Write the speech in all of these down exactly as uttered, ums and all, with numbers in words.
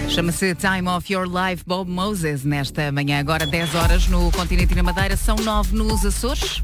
Chama-se Time of Your Life, Bob Moses, nesta manhã. Agora dez horas no continente e na Madeira, são nove nos Açores.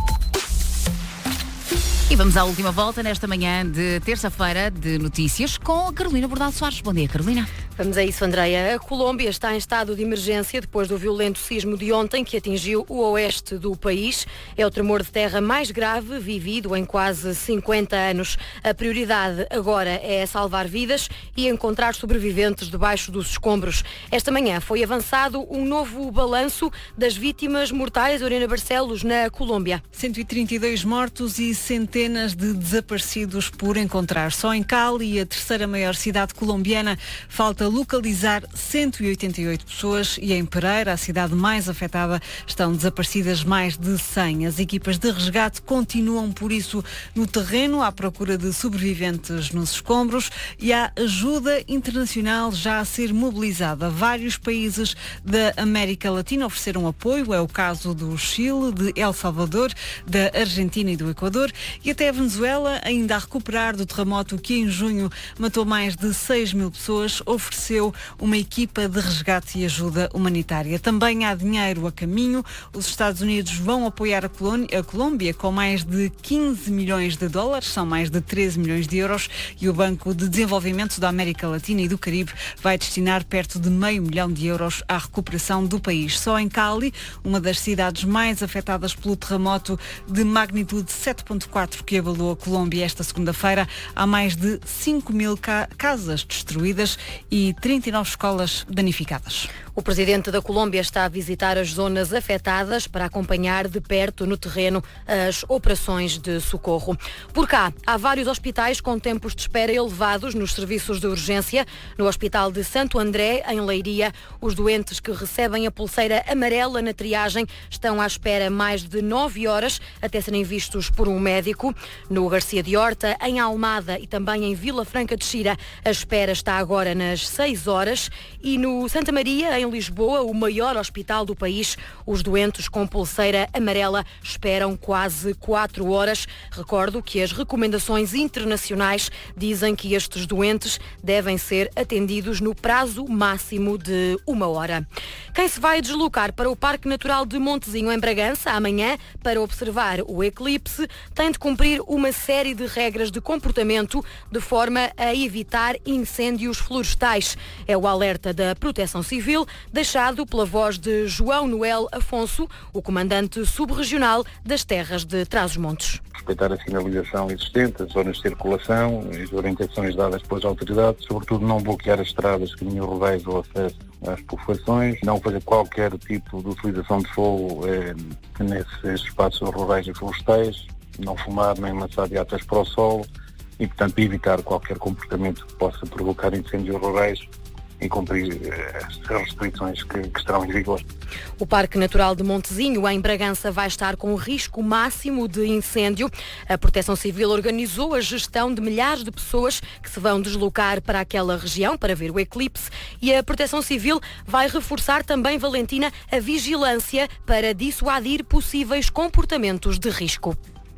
E vamos à última volta nesta manhã de terça-feira de notícias com a Carolina Bordal Soares. Bom dia, Carolina. Vamos a isso, Andreia. A Colômbia está em estado de emergência depois do violento sismo de ontem que atingiu o oeste do país. É o tremor de terra mais grave vivido em quase cinquenta anos. A prioridade agora é salvar vidas e encontrar sobreviventes debaixo dos escombros. Esta manhã foi avançado um novo balanço das vítimas mortais. Lorena Barcelos, na Colômbia. cento e trinta e dois mortos e centenas de desaparecidos por encontrar. Só em Cali, a terceira maior cidade colombiana, falta localizar cento e oitenta e oito pessoas e em Pereira, a cidade mais afetada, estão desaparecidas mais de cem. As equipas de resgate continuam, por isso, no terreno à procura de sobreviventes nos escombros e há ajuda internacional já a ser mobilizada. Vários países da América Latina ofereceram apoio, é o caso do Chile, de El Salvador, da Argentina e do Equador e até a Venezuela, ainda a recuperar do terremoto que em junho matou mais de seis mil pessoas, ofereceu uma equipa de resgate e ajuda humanitária. Também há dinheiro a caminho. Os Estados Unidos vão apoiar a, Colônia, a Colômbia com mais de quinze milhões de dólares, são mais de treze milhões de euros, e o Banco de Desenvolvimento da América Latina e do Caribe vai destinar perto de meio milhão de euros à recuperação do país. Só em Cali, uma das cidades mais afetadas pelo terremoto de magnitude sete vírgula quatro que abalou a Colômbia esta segunda-feira, há mais de cinco mil ca- casas destruídas e trinta e nove escolas danificadas. O presidente da Colômbia está a visitar as zonas afetadas para acompanhar de perto no terreno as operações de socorro. Por cá, há vários hospitais com tempos de espera elevados nos serviços de urgência. No Hospital de Santo André, em Leiria, os doentes que recebem a pulseira amarela na triagem estão à espera mais de nove horas até serem vistos por um médico. No Garcia de Horta, em Almada e também em Vila Franca de Xira, a espera está agora nas seis horas. E no Santa Maria, em Lisboa, o maior hospital do país, os doentes com pulseira amarela esperam quase quatro horas. Recordo que as recomendações internacionais dizem que estes doentes devem ser atendidos no prazo máximo de uma hora. Quem se vai deslocar para o Parque Natural de Montezinho, em Bragança, amanhã, para observar o eclipse, tem de cumprir uma série de regras de comportamento de forma a evitar incêndios florestais. É o alerta da Proteção Civil, deixado pela voz de João Noel Afonso, o comandante subregional das terras de Trás-os-Montes. Respeitar a sinalização existente, as zonas de circulação, as orientações dadas pelas autoridades, sobretudo não bloquear as estradas, caminhos rurais ou acesso às povoações, não fazer qualquer tipo de utilização de fogo eh, nesses espaços rurais e florestais, não fumar nem lançar beatas para o solo e, portanto, evitar qualquer comportamento que possa provocar incêndios rurais e cumprir as restrições que, que estarão em vigor. O Parque Natural de Montezinho, em Bragança, vai estar com risco máximo de incêndio. A Proteção Civil organizou a gestão de milhares de pessoas que se vão deslocar para aquela região para ver o eclipse e a Proteção Civil vai reforçar também, Valentina, a vigilância para dissuadir possíveis comportamentos de risco.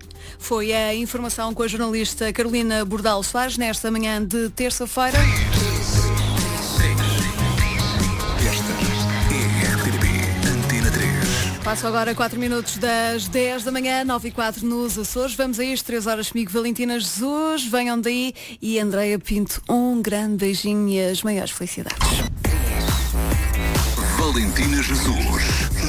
Foi a informação com a jornalista Carolina Bordal Soares nesta manhã de terça-feira. Passo agora quatro minutos das dez da manhã, nove e quatro nos Açores. Vamos a isto, três horas comigo, Valentina Jesus. Venham daí e Andreia Pinto. Um grande beijinho e as maiores felicidades. Valentina Jesus,